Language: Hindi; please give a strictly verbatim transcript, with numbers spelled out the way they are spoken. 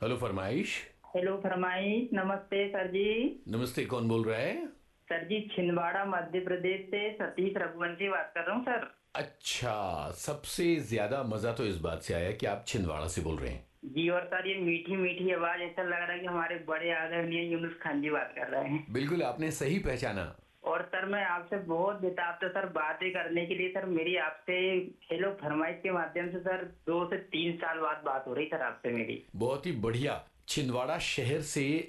हेलो फरमाइश। हेलो फरमाइश। नमस्ते सर जी। नमस्ते, कौन बोल रहा है? सर जी, छिंदवाड़ा मध्य प्रदेश से सतीश रघुवंशी बात कर रहा हूँ सर। अच्छा, सबसे ज्यादा मजा तो इस बात से आया कि आप छिंदवाड़ा से बोल रहे हैं। जी, और सर ये मीठी मीठी आवाज ऐसा लग रहा है कि हमारे बड़े आदरणीय यूनुस खान जी बात कर रहे हैं। बिल्कुल, आपने सही पहचाना। और सर मैं आपसे बहुत बेताब था सर बातें करने के लिए। सर मेरी आपसे हेलो फरमाइश के माध्यम से सर दो से तीन साल बाद बात हो रही सर आपसे मेरी। बहुत ही बढ़िया। छिंदवाड़ा शहर से